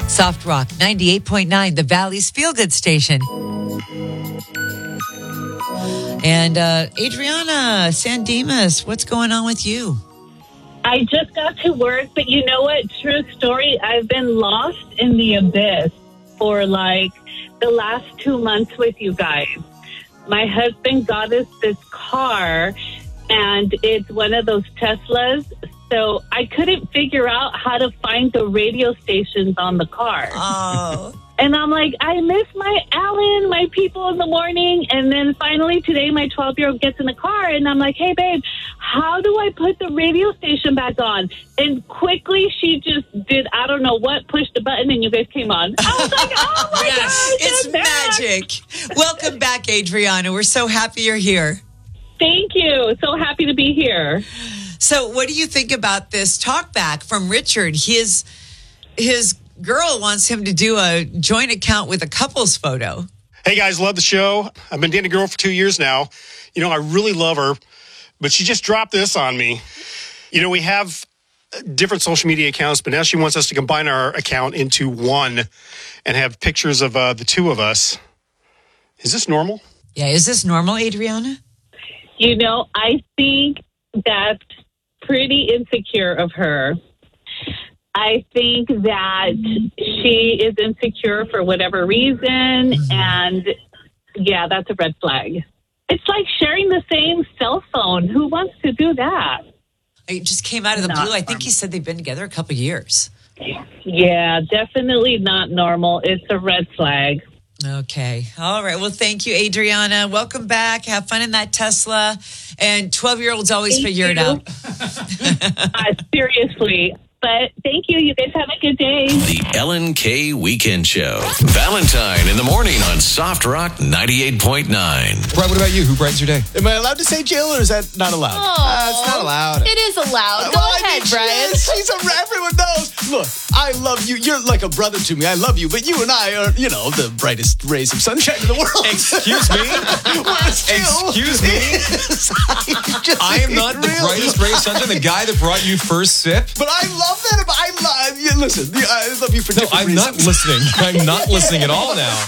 Soft Rock 98.9, the Valley's feel-good station. And Adriana Sandemus, what's going on with you? I just got to work, but you know what? True story. I've been lost in the abyss for like the last 2 months with you guys. My husband got us this car, and it's one of those Teslas. So I couldn't figure out how to find the radio stations on the car. Oh. And I'm like, I miss my Alan, my people in the morning. And then finally today, my 12-year-old gets in the car, and I'm like, hey, babe, how do I put the radio station back on? And quickly she just did, I don't know what, pushed the button, and you guys came on. I was like, oh, my gosh, it's magic. Welcome back, Adriana. We're so happy you're here. Thank you. So happy to be here. So what do you think about this talk back from Richard? His girl wants him to do a joint account with a couple's photo. Hey, guys, love the show. I've been dating a girl for 2 years now. You know, I really love her, but she just dropped this on me. You know, we have different social media accounts, but now she wants us to combine our account into one and have pictures of the two of us. Is this normal? Yeah, is this normal, Adriana? You know, I think that's pretty insecure of her. I think that she is insecure for whatever reason, and yeah, that's a red flag. It's like sharing the same cell phone. Who wants to do that? It just came out of the blue. I think he said they've been together a couple years. Yeah, definitely not normal. It's a red flag. Okay. All right. Well, thank you, Adriana. Welcome back. Have fun in that Tesla. And 12-year-olds always figure it out. Seriously. But thank you. You guys have a good day. The Ellen K. Weekend Show. Valentine in the morning on Soft Rock 98.9. Right, what about you? Who brightens your day? Am I allowed to say Jill, or is that not allowed? Oh, it's not allowed. It is allowed. Go ahead, Brian. She's everyone knows. Look, I love you. You're like a brother to me. I love you. But you and I are, you know, the brightest rays of sunshine in the world. Excuse me? Excuse me? I am not the brightest ray of sunshine, the guy that brought you first sip. But I love that. I love you. Listen, I love you for different reasons. No, I'm not listening. I'm not listening at all now.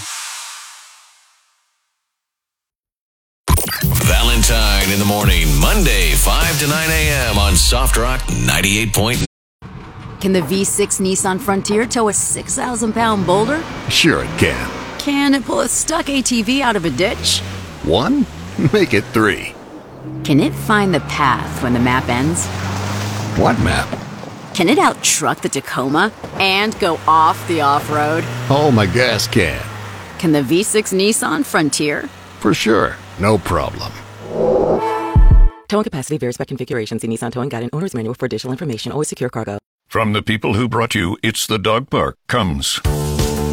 Valentine in the morning, Monday, 5 to 9 a.m. on Soft Rock 98.9. Can the V6 Nissan Frontier tow a 6,000-pound boulder? Sure it can. Can it pull a stuck ATV out of a ditch? 1? Make it 3. Can it find the path when the map ends? What map? Can it out-truck the Tacoma and go off the off-road? Oh, my gas can. Can the V6 Nissan Frontier? For sure. No problem. Towing capacity varies by configuration. See Nissan Towing Guide and Owner's Manual for additional information. Always secure cargo. From the people who brought you It's the Dog Park comes